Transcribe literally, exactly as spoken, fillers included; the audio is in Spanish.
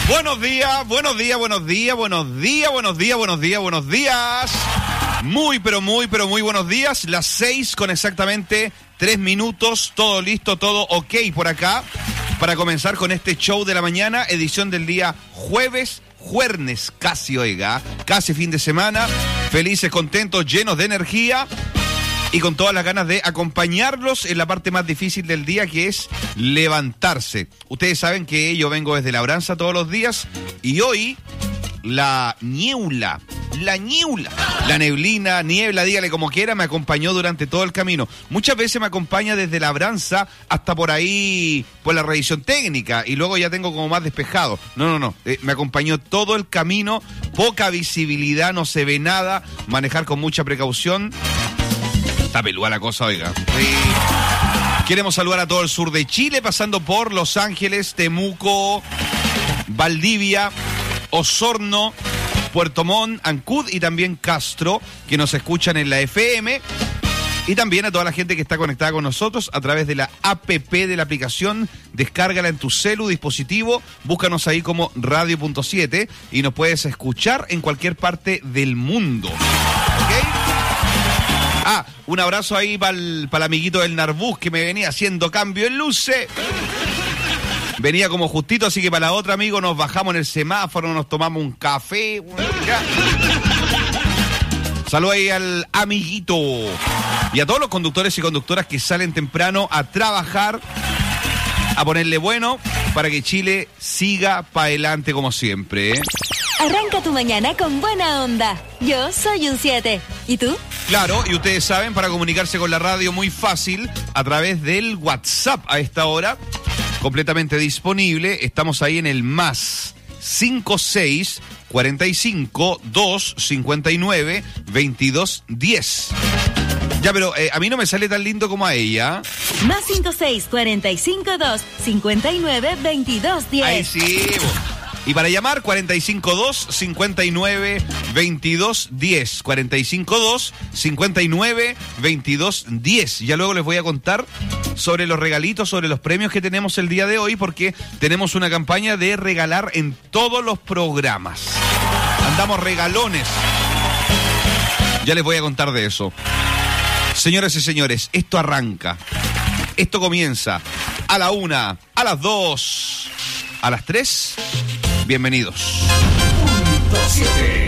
Buenos días, buenos días, buenos días, buenos días, buenos días, buenos días, buenos días. Muy, pero muy, pero muy buenos días. Las seis con exactamente tres minutos. Todo listo, todo ok por acá. Para comenzar con este show de la mañana, edición del día jueves, jueves, casi, oiga, casi fin de semana. Felices, contentos, llenos de energía. Y con todas las ganas de acompañarlos en la parte más difícil del día, que es levantarse. Ustedes saben que yo vengo desde Labranza todos los días y hoy la niebla, la niebla, la neblina, niebla, dígale como quiera, me acompañó durante todo el camino. Muchas veces me acompaña desde Labranza hasta por ahí, por la revisión técnica, y luego ya tengo como más despejado. No, no, no, eh, me acompañó todo el camino, poca visibilidad, no se ve nada, manejar con mucha precaución. Está pelúa la cosa, oiga. Sí. Queremos saludar a todo el sur de Chile, pasando por Los Ángeles, Temuco, Valdivia, Osorno, Puerto Montt, Ancud y también Castro, que nos escuchan en la F M. Y también a toda la gente que está conectada con nosotros a través de la app de la aplicación. Descárgala en tu celu, dispositivo, búscanos ahí como radio punto siete y nos puedes escuchar en cualquier parte del mundo. ¿Ok? Ah, un abrazo ahí para el, para el amiguito del Narbus que me venía haciendo cambio en luces. Venía como justito, así que para la otra, amigo, nos bajamos en el semáforo, nos tomamos un café. Saludos ahí al amiguito. Y a todos los conductores y conductoras que salen temprano a trabajar, a ponerle bueno, para que Chile siga para adelante como siempre, ¿eh? Arranca tu mañana con buena onda. Yo soy un siete. ¿Y tú? Claro, y ustedes saben, para comunicarse con la radio muy fácil, a través del WhatsApp a esta hora, completamente disponible. Estamos ahí en el más cinco seis cuarenta y cinco dos cincuenta y nueve veintidós diez. Ya, pero eh, a mí no me sale tan lindo como a ella. Más cinco seis cuarenta y cinco dos cincuenta y nueve veintidós diez. Ahí sí. Y para llamar, cuarenta y cinco dos cincuenta y nueve veintidós diez. cuarenta y cinco dos cincuenta y nueve veintidós diez. Ya luego les voy a contar sobre los regalitos, sobre los premios que tenemos el día de hoy, porque tenemos una campaña de regalar en todos los programas. Andamos regalones. Ya les voy a contar de eso. Señoras y señores, esto arranca. Esto comienza a la una, a las dos, a las tres. Bienvenidos. Punto siete.